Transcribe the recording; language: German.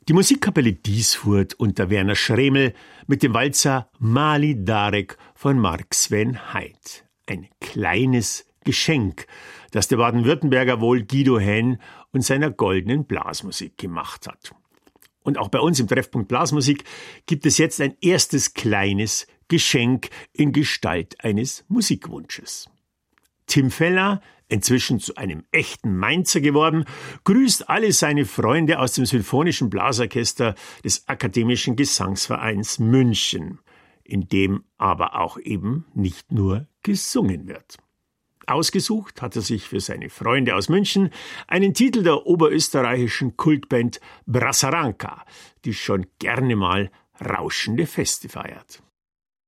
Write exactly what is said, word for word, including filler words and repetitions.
Die Musikkapelle Diesfurt unter Werner Schremel mit dem Walzer Mali Darek von Mark Sven Haidt. Ein kleines Geschenk, das der Baden-Württemberger wohl Guido Hen und seiner goldenen Blasmusik gemacht hat. Und auch bei uns im Treffpunkt Blasmusik gibt es jetzt ein erstes kleines Geschenk in Gestalt eines Musikwunsches. Tim Feller, inzwischen zu einem echten Mainzer geworden, grüßt alle seine Freunde aus dem Symphonischen Blasorchester des Akademischen Gesangsvereins München, in dem aber auch eben nicht nur gesungen wird. Ausgesucht hat er sich für seine Freunde aus München einen Titel der oberösterreichischen Kultband Brassaranka, die schon gerne mal rauschende Feste feiert.